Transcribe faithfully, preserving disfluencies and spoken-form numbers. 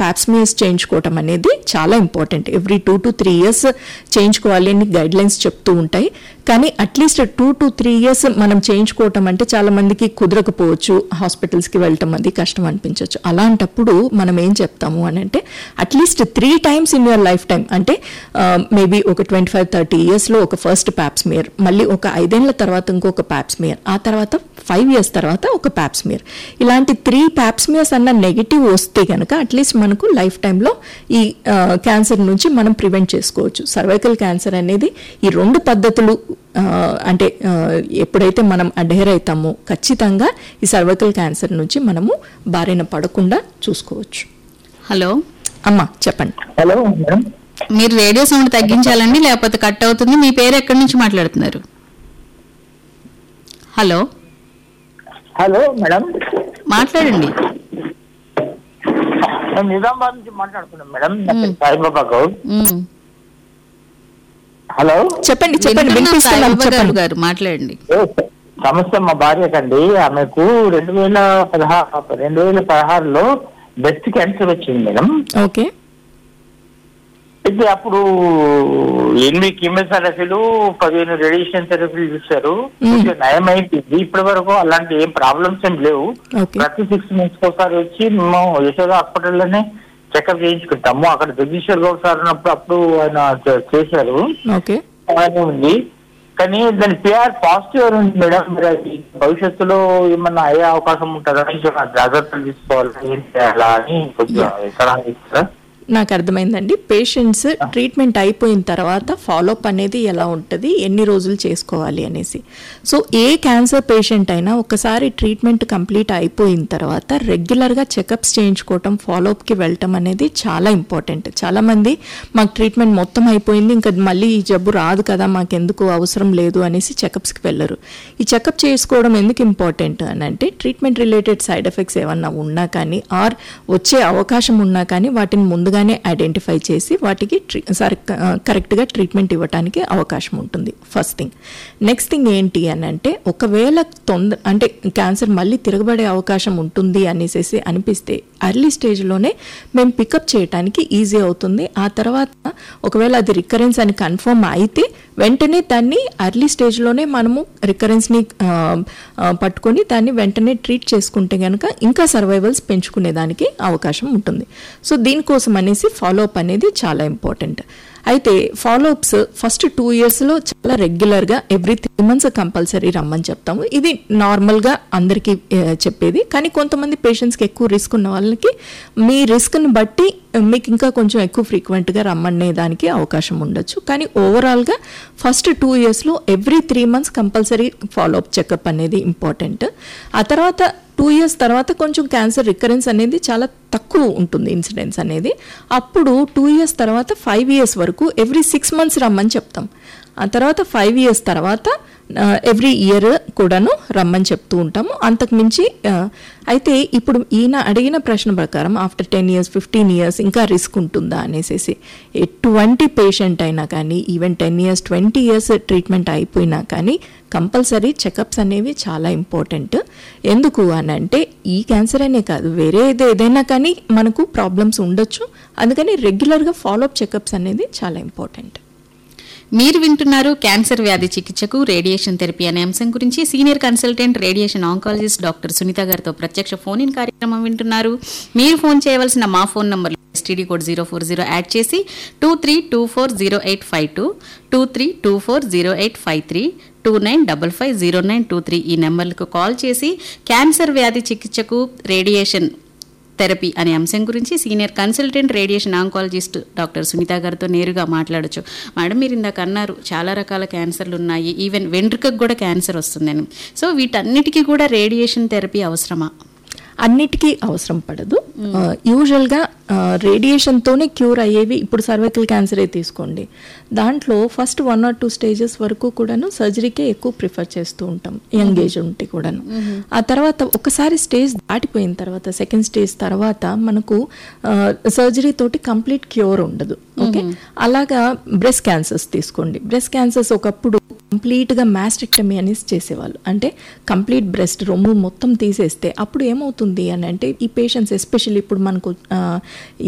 Pap smears చేయించుకోవటం అనేది చాలా important. Every two to three years చేయించుకోవాలి అని గైడ్ లైన్స్ చెప్తూ ఉంటాయి. కానీ at least two to three years మనం చేయించుకోవటం అంటే చాలా మందికి కుదరకపోవచ్చు, హాస్పిటల్స్కి వెళ్ళటం అది కష్టం అనిపించవచ్చు. అలాంటప్పుడు మనం ఏం చెప్తాము అని అంటే at least three times in your life time, అంటే మేబీ ఒక ట్వంటీ ఫైవ్ థర్టీ ఇయర్స్లో ఒక ఫస్ట్ ప్యాప్స్మియర్, మళ్ళీ ఒక ఐదేళ్ల తర్వాత ఇంకొక ప్యాప్స్మియర్, ఆ తర్వాత ఫైవ్ ఇయర్స్ తర్వాత ఒక ప్యాప్స్మియర్, ఇలాంటి త్రీ ప్యాప్స్మియర్స్ అన్న నెగిటివ్ వస్తే కనుక అట్లీస్ట్ మనకు లైఫ్ టైంలో ఈ క్యాన్సర్ నుంచి మనం ప్రివెంట్ చేసుకోవచ్చు. సర్వైకల్ క్యాన్సర్ అనేది ఈ రెండు పద్ధతులు అంటే ఎప్పుడైతే మనం అడ్హెర్ అవుతామో ఖచ్చితంగా ఈ సర్వైకల్ క్యాన్సర్ నుంచి మనము బారిన పడకుండా చూసుకోవచ్చు. హలో అమ్మా చెప్పండి. హలో మేడం, మీరు రేడియో సౌండ్ తగ్గించాలండి, లేకపోతే కట్ అవుతుంది. మీ పేరు ఎక్కడి నుంచి మాట్లాడుతున్నారు? హలో హలో మేడం, మాట్లాడండి. నేను నిజామాబాద్ నుంచి మాట్లాడుతున్నాను మేడం. నా పేరు సాయిబాబా గౌడ్. మ్మ్. హలో చెప్పండి చెప్పండి వింటున్నాం వినిపిస్తున్నాం, సాయిబాబా గారు చెప్పండి. గారు మాట్లాడండి. ఏ, సమస్య మా భార్యకండి. ఆమెకు రెండు వేల పదహారు రెండు వేల పదహారులో బ్రెస్ట్ క్యాన్సర్ వచ్చింది మేడం. ఓకే. అయితే అప్పుడు ఎనిమిది కీమోథెరపీలు పదిహేను రేడియేషన్ థెరపీలు చూశారు. కొంచెం నయం అయిపోయింది. ఇప్పటి వరకు అలాంటి ఏం ప్రాబ్లమ్స్ ఏం లేవు. ఓకే. ప్రతి సిక్స్ మంత్స్ ఒకసారి వచ్చి మేము యశోద హాస్పిటల్లోనే చెకప్ చేయించుకుంటాము. అక్కడ జగదీశ్వర్ గౌడ్ సార్ ఉన్నప్పుడు అప్పుడు ఆయన చే- చేశారు. ఓకే. బాగానే ఉంది. కానీ దాని పిఆర్ పాజిటివ్ ఉంది మేడం. మరి అది భవిష్యత్తులో ఏమన్నా అయ్యే అవకాశం ఉంటుందా? కొంచెం జాగ్రత్తలు తీసుకోవాలి, ఏం చేయాలా అని కొంచెం ఎక్కడ ఇస్తారా? నాకు అర్థమైందండి. పేషెంట్స్ ట్రీట్మెంట్ అయిపోయిన తర్వాత ఫాలోఅప్ అనేది ఎలా ఉంటుంది, ఎన్ని రోజులు చేసుకోవాలి అనేసి. సో ఏ క్యాన్సర్ పేషెంట్ అయినా ఒకసారి ట్రీట్మెంట్ కంప్లీట్ అయిపోయిన తర్వాత రెగ్యులర్గా చెకప్స్ చేయించుకోవటం, ఫాలోఅప్కి వెళ్ళటం అనేది చాలా ఇంపార్టెంట్. చాలామంది మాకు ట్రీట్మెంట్ మొత్తం అయిపోయింది, ఇంకా మళ్ళీ ఈ జబ్బు రాదు కదా, మాకెందుకు అవసరం లేదు అనేసి చెకప్స్కి వెళ్ళరు. ఈ చెకప్ చేసుకోవడం ఎందుకు ఇంపార్టెంట్ అని అంటే ట్రీట్మెంట్ రిలేటెడ్ సైడ్ ఎఫెక్ట్స్ ఏమన్నా ఉన్నా కానీ ఆర్ వచ్చే అవకాశం ఉన్నా కానీ వాటిని ముందుగానే ఐడెంటిఫై చేసి వాటికి సరి కరెక్ట్గా ట్రీట్మెంట్ ఇవ్వడానికి అవకాశం ఉంటుంది. First thing. నెక్స్ట్ థింగ్ ఏంటి అని అంటే ఒకవేళ తొందర అంటే క్యాన్సర్ మళ్ళీ తిరగబడే అవకాశం ఉంటుంది అనేసి అనిపిస్తే అర్లీ స్టేజ్లోనే మేము పికప్ చేయడానికి ఈజీ అవుతుంది. ఆ తర్వాత ఒకవేళ అది రికరెన్స్ అని కన్ఫర్మ్ అయితే వెంటనే దాన్ని అర్లీ స్టేజ్లోనే మనము రికరెన్స్ని పట్టుకొని దాన్ని వెంటనే ట్రీట్ చేసుకుంటే కనుక ఇంకా సర్వైవల్స్ పెంచుకునేదానికి అవకాశం ఉంటుంది. సో దీనికోసం అనేసి ఫాలోఅప్ అనేది చాలా ఇంపార్టెంట్. అయితే ఫాలోఅప్స్ ఫస్ట్ టూ ఇయర్స్లో చాలా రెగ్యులర్గా ఎవ్రీ త్రీ మంత్స్ కంపల్సరీ రమ్మని చెప్తాము. ఇది నార్మల్గా అందరికీ చెప్పేది. కానీ కొంతమంది పేషెంట్స్కి ఎక్కువ రిస్క్ ఉన్న వాళ్ళకి మీ రిస్క్ని బట్టి మీకు ఇంకా కొంచెం ఎక్కువ ఫ్రీక్వెంట్గా రమ్మనే దానికి అవకాశం ఉండొచ్చు. కానీ ఓవరాల్గా ఫస్ట్ టూ ఇయర్స్లో every three months compulsory follow up checkup అనేది ఇంపార్టెంట్. ఆ తర్వాత టూ ఇయర్స్ తర్వాత కొంచెం క్యాన్సర్ రికరెన్స్ అనేది చాలా తక్కువ ఉంటుంది, ఇన్సిడెన్స్ అనేది. అప్పుడు టూ ఇయర్స్ తర్వాత ఫైవ్ ఇయర్స్ వరకు ఎవ్రీ సిక్స్ మంత్స్ రమ్మని చెప్తాం. ఆ తర్వాత ఫైవ్ ఇయర్స్ తర్వాత ఎవ్రీ ఇయర్ కూడాను రమ్మని చెప్తూ ఉంటాము. అంతకుమించి అయితే ఇప్పుడు ఈయన అడిగిన ప్రశ్న ప్రకారం after ten years fifteen years ఇంకా రిస్క్ ఉంటుందా అనేసి ఎటువంటి పేషెంట్ అయినా కానీ even ten years twenty years treatment అయిపోయినా కానీ కంపల్సరీ చెకప్స్ అనేవి చాలా ఇంపార్టెంట్. ఎందుకు అని అంటే ఈ క్యాన్సర్ అనే కాదు, వేరే ఏదో ఏదైనా కానీ మనకు ప్రాబ్లమ్స్ ఉండొచ్చు. అందుకని రెగ్యులర్గా ఫాలోఅప్ చెకప్స్ అనేది చాలా ఇంపార్టెంట్. మీరు వింటున్నారు క్యాన్సర్ వ్యాధి చికిత్సకు రేడియేషన్ థెరపీ అనే అంశం గురించి senior consultant radiation oncologist doctor Sunitha గారితో ప్రత్యక్ష ఫోన్ ఇన్ కార్యక్రమం వింటున్నారు. మీరు ఫోన్ చేయవలసిన మా phone number STD code zero four zero add చేసి two three two four zero eight five two two three two four zero eight five three two nine double five zero nine two three ఈ నెంబర్లకు call చేసి cancer వ్యాధి చికిత్సకు radiation therapy అనే అంశం గురించి senior consultant radiation oncologist doctor Sunitha గారితో నేరుగా మాట్లాడచ్చు. మేడం, మీరు ఇందాక అన్నారు చాలా రకాల క్యాన్సర్లు ఉన్నాయి, ఈవెన్ వెంట్రుకకు కూడా క్యాన్సర్ వస్తుందని. సో వీటన్నిటికీ కూడా రేడియేషన్ థెరపీ అవసరమా? అన్నిటికీ అవసరం పడదు. యూజువల్గా రేడియేషన్తోనే క్యూర్ అయ్యేవి. ఇప్పుడు సర్వైకల్ క్యాన్సరే తీసుకోండి, దాంట్లో first one or two stages వరకు కూడాను సర్జరీకే ఎక్కువ ప్రిఫర్ చేస్తూ ఉంటాం యంగ్ ఏజ్ ఉంటే కూడాను. ఆ తర్వాత ఒకసారి స్టేజ్ దాటిపోయిన తర్వాత సెకండ్ స్టేజ్ తర్వాత మనకు సర్జరీ తోటి కంప్లీట్ క్యూర్ ఉండదు. ఓకే, అలాగా బ్రెస్ట్ క్యాన్సర్స్ తీసుకోండి. బ్రెస్ట్ క్యాన్సర్స్ ఒకప్పుడు కంప్లీట్గా మాస్టెక్టమీ అనేసి చేసేవాళ్ళు, అంటే కంప్లీట్ బ్రెస్ట్ రొమ్ము మొత్తం తీసేస్తే అప్పుడు ఏమవుతుంది అని అంటే ఈ పేషెంట్స్ ఎస్పెషల్లీ ఇప్పుడు మనకు ఈ